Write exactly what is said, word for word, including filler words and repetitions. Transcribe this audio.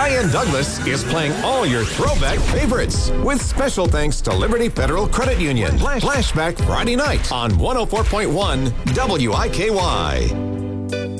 Ryan Douglas is playing all your throwback favorites with special thanks to Liberty Federal Credit Union. Flashback Friday night on one oh four point one W I K Y.